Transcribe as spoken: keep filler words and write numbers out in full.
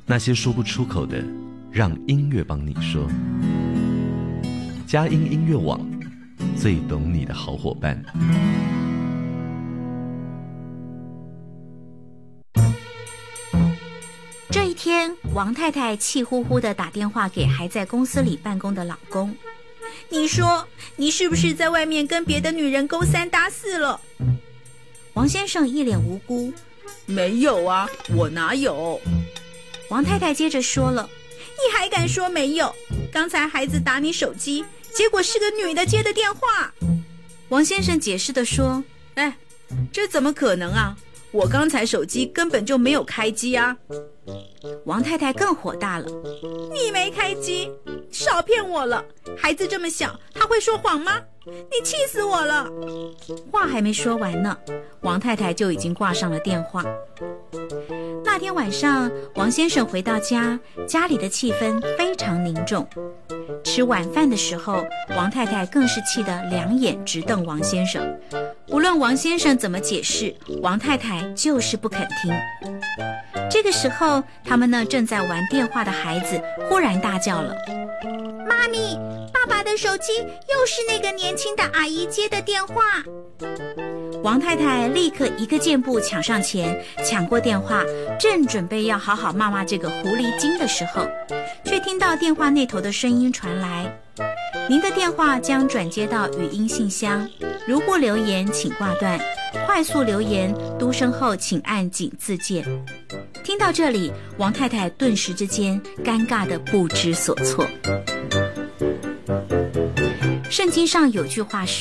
那些说不出口的，让音乐帮你说。佳音音乐网，最懂你的好伙伴。 这一天，王太太气呼呼地打电话给还在公司里办公的老公。你说，你是不是在外面跟别的女人勾三搭四了？王先生一脸无辜。 没有啊，我哪有？ 王太太接着说了，你还敢说没有？刚才孩子打你手机，结果是个女的接的电话。王先生解释地说， 哎，这怎么可能啊？我刚才手机根本就没有开机啊！ 王太太更火大了，你没开机？少骗我了！孩子这么小，他会说谎吗？你气死我了！话还没说完呢，王太太就已经挂上了电话。那天晚上，王先生回到家，家里的气氛非常凝重。吃晚饭的时候，王太太更是气得两眼直瞪王先生。无论王先生怎么解释，王太太就是不肯听。这个时候，他们呢正在玩电话的孩子忽然大叫了：妈咪，爸爸的手机又是那个年轻的阿姨接的电话。王太太立刻一个箭步抢上前，抢过电话，正准备要好好骂骂这个狐狸精的时候，却听到电话那头的声音传来：您的电话将转接到语音信箱，如不留言请挂断，快速留言嘟声后请按井字键。听到这里，王太太顿时之间尴尬得不知所措。圣经上有句话说，